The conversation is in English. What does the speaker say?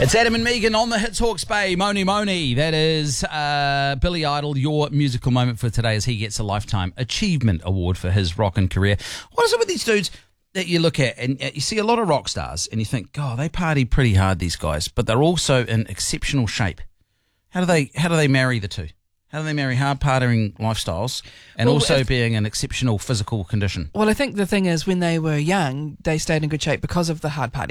It's Adam and Megan on the Hits Hawke's Bay. Moni Moni. That is Billy Idol. Your musical moment for today as he gets a Lifetime Achievement Award for his rockin' career. What is it with these dudes that you look at and you see a lot of rock stars and you think, God, they party pretty hard, these guys, but they're also in exceptional shape. How do they marry the two? How do they marry hard partying lifestyles and also being in exceptional physical condition? Well, I think the thing is, when they were young, they stayed in good shape because of the hard partying.